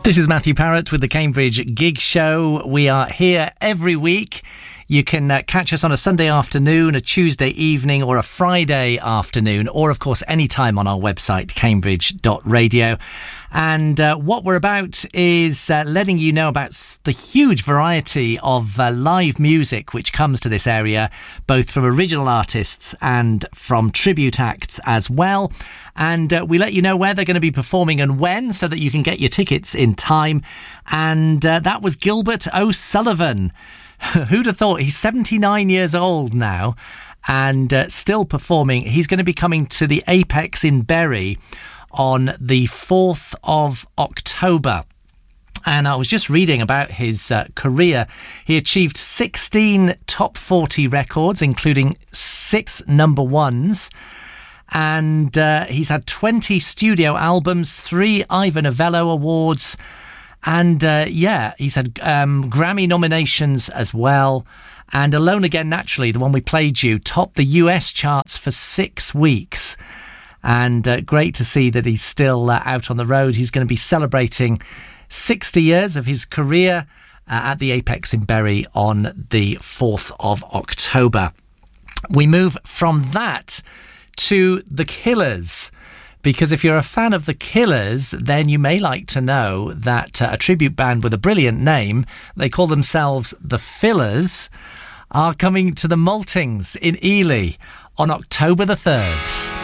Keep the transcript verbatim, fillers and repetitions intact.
This is Matthew Parrott with the Cambridge Gig Show. We are here every week. You can uh, catch us on a Sunday afternoon, a Tuesday evening or a Friday afternoon, or of course any time on our website, cambridge dot radio. And uh, what we're about is uh, letting you know about the huge variety of uh, live music which comes to this area, both from original artists and from tribute acts as well. And uh, we let you know where they're going to be performing and when, so that you can get your tickets in time. And uh, that was Gilbert O'Sullivan. Who'd have thought? He's seventy-nine years old now and uh, still performing. He's going to be coming to the Apex in Bury on the fourth of October. And I was just reading about his uh, career. He achieved sixteen top forty records, including six number ones. And uh, he's had twenty studio albums, three Ivor Novello Awards. And uh, yeah, he's had um, Grammy nominations as well. And Alone Again Naturally, the one we played you, topped the U S charts for six weeks. And uh, great to see that he's still uh, out on the road. He's going to be celebrating sixty years of his career uh, at the Apex in Bury on the fourth of October. We move from that to The Killers. Because if you're a fan of The Killers, then you may like to know that uh, a tribute band with a brilliant name, they call themselves The Fillers, are coming to the Maltings in Ely on October the third.